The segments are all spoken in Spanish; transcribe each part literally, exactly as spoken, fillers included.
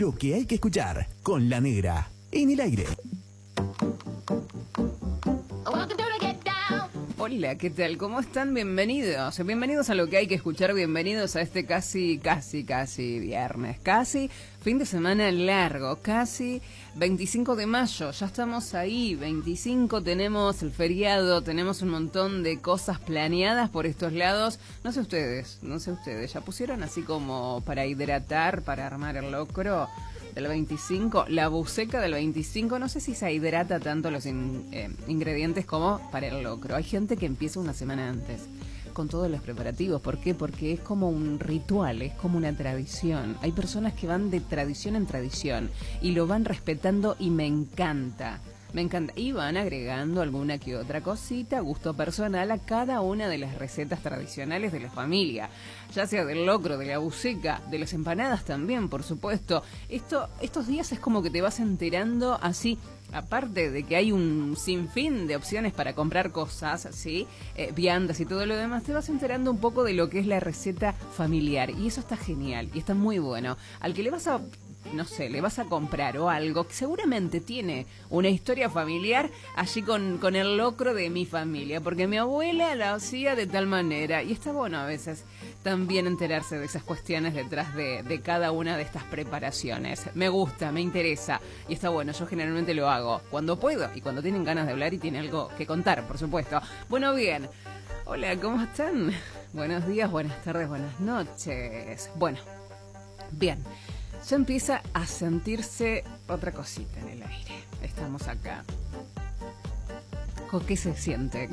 Lo que hay que escuchar con La Negra en el aire. Hola, ¿qué tal? ¿Cómo están? Bienvenidos. Bienvenidos a Lo que hay que escuchar. Bienvenidos a este casi, casi, casi viernes. Casi fin de semana largo. Casi veinticinco de mayo. Ya estamos ahí. veinticinco, tenemos el feriado. Tenemos un montón de cosas planeadas por estos lados. No sé ustedes, no sé ustedes. ¿Ya pusieron así como para hidratar, para armar el locro del veinticinco? La buceca del veinticinco, no sé si se hidrata tanto los in, eh, ingredientes como para el locro. Hay gente que empieza una semana antes con todos los preparativos. ¿Por qué? Porque es como un ritual, es como una tradición. Hay personas que van de tradición en tradición y lo van respetando y me encanta. Me encanta. Y van agregando alguna que otra cosita, gusto personal, a cada una de las recetas tradicionales de la familia. Ya sea del locro, de la buceca, de las empanadas también, por supuesto. Esto, estos días es como que te vas enterando así, aparte de que hay un sinfín de opciones para comprar cosas, ¿sí? Eh, viandas y todo lo demás, te vas enterando un poco de lo que es la receta familiar. Y eso está genial y está muy bueno. Al que le vas a... no sé, le vas a comprar o algo que seguramente tiene una historia familiar allí con, con el locro de mi familia, porque mi abuela la hacía de tal manera, y está bueno a veces también enterarse de esas cuestiones detrás de, de cada una de estas preparaciones. Me gusta, me interesa, y está bueno, yo generalmente lo hago cuando puedo y cuando tienen ganas de hablar y tienen algo que contar, por supuesto. Bueno, bien, hola, ¿cómo están? Buenos días, buenas tardes, buenas noches. Bueno, bien. Ya empieza a sentirse otra cosita en el aire. Estamos acá. ¿Con qué se siente?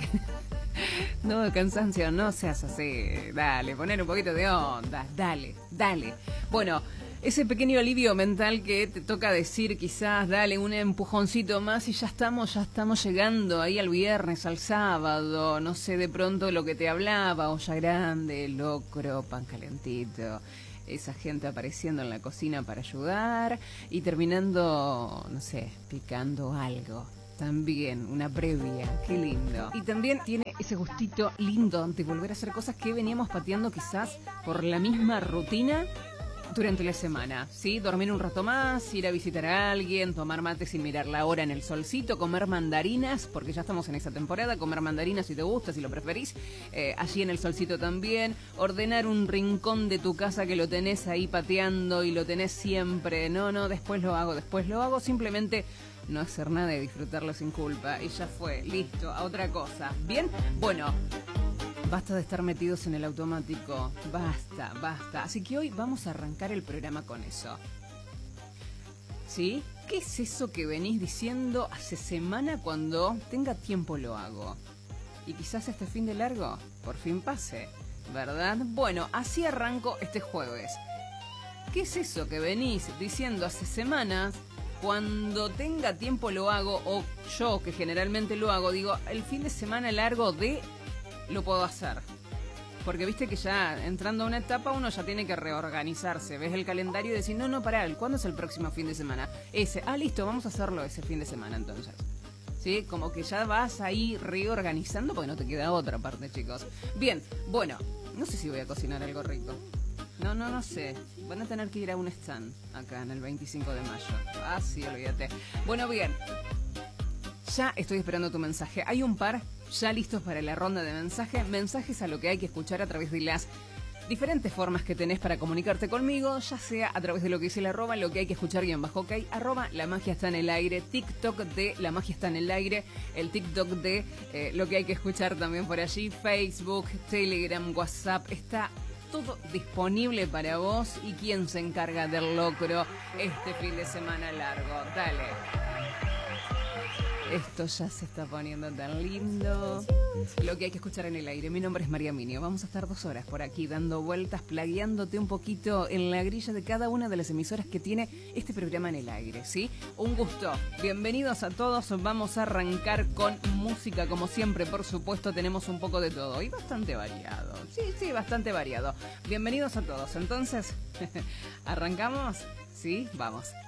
No, cansancio, no seas así. Dale, poner un poquito de onda. Dale, dale. Bueno, ese pequeño alivio mental que te toca decir, quizás, dale un empujoncito más y ya estamos, ya estamos llegando ahí al viernes, al sábado. No sé, de pronto lo que te hablaba, olla grande, locro, pan calentito. Esa gente apareciendo en la cocina para ayudar y terminando, no sé, picando algo. También una previa, qué lindo. Y también tiene ese gustito lindo de volver a hacer cosas que veníamos pateando quizás por la misma rutina durante la semana, ¿sí? Dormir un rato más, ir a visitar a alguien, tomar mate sin mirar la hora en el solcito, comer mandarinas, porque ya estamos en esa temporada, comer mandarinas si te gusta, si lo preferís, eh, allí en el solcito también, ordenar un rincón de tu casa que lo tenés ahí pateando y lo tenés siempre, no, no, después lo hago, después lo hago, simplemente no hacer nada y disfrutarlo sin culpa, y ya fue, listo, a otra cosa, ¿bien? Bueno, basta de estar metidos en el automático. Basta, basta. Así que hoy vamos a arrancar el programa con eso. ¿Sí? ¿Qué es eso que venís diciendo hace semana? Cuando tenga tiempo lo hago? Y quizás este fin de largo por fin pase, ¿verdad? Bueno, así arranco este jueves. ¿Qué es eso que venís diciendo hace semanas? Cuando tenga tiempo lo hago, o yo que generalmente lo hago, digo, el fin de semana largo de... lo puedo hacer. Porque viste que ya entrando a una etapa uno ya tiene que reorganizarse. Ves el calendario y decís, no, no, pará, ¿cuándo es el próximo fin de semana? Ese, ah, listo, vamos a hacerlo ese fin de semana entonces. ¿Sí? Como que ya vas ahí reorganizando porque no te queda otra parte, chicos. Bien, bueno, no sé si voy a cocinar algo rico. No, no, no sé. Van a tener que ir a un stand acá en el veinticinco de mayo. Ah, sí, olvídate. Bueno, bien. Ya estoy esperando tu mensaje. Hay un par ya listos para la ronda de mensajes. Mensajes a lo que hay que escuchar a través de las diferentes formas que tenés para comunicarte conmigo, ya sea a través de lo que dice el arroba, lo que hay que escuchar guión bajo ok, arroba la magia está en el aire, TikTok de la magia está en el aire, el TikTok de eh, lo que hay que escuchar también por allí, Facebook, Telegram, WhatsApp, está todo disponible para vos. ¿Y quién se encarga del locro este fin de semana largo? Dale. Esto ya se está poniendo tan lindo. Lo que hay que escuchar en el aire. Mi nombre es María Minio. Vamos a estar dos horas por aquí dando vueltas, plagueándote un poquito en la grilla de cada una de las emisoras que tiene este programa en el aire, ¿sí? Un gusto. Bienvenidos a todos. Vamos a arrancar con música, como siempre. Por supuesto, tenemos un poco de todo y bastante variado. Sí, sí, bastante variado. Bienvenidos a todos. Entonces, ¿arrancamos? ¿Sí? Vamos.